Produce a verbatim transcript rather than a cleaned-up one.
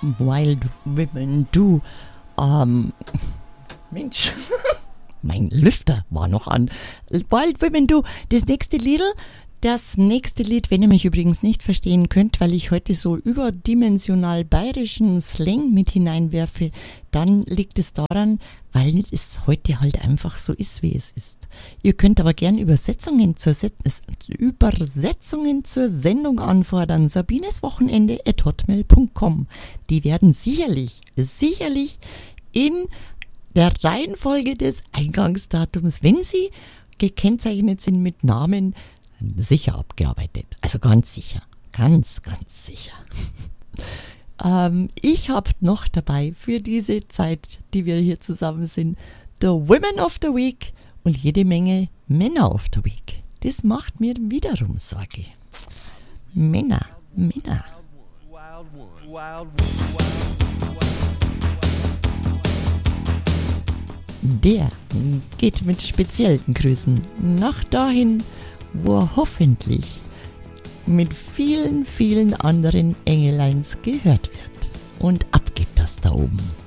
Wild Women Do. Ähm, Mensch, mein Lüfter war noch an. Wild Women Do. Das nächste Lied, das nächste Lied, wenn ihr mich übrigens nicht verstehen könnt, weil ich heute so überdimensional bayerischen Slang mit hineinwerfe, dann liegt es daran, weil es heute halt einfach so ist, wie es ist. Ihr könnt aber gern Übersetzungen zur, Se- Übersetzungen zur Sendung anfordern. sabineswochenende at hotmail punkt com. Die werden sicherlich, sicherlich in der Reihenfolge des Eingangsdatums, wenn sie gekennzeichnet sind mit Namen, sicher abgearbeitet. Also ganz sicher. Ganz, ganz sicher. ähm, ich habe noch dabei für diese Zeit, die wir hier zusammen sind, The Women of the Week und jede Menge Männer of the Week. Das macht mir wiederum Sorge. Männer, Männer. Der geht mit speziellen Grüßen nach dahin, wo er hoffentlich mit vielen, vielen anderen Engeleins gehört wird. Und ab geht das da oben.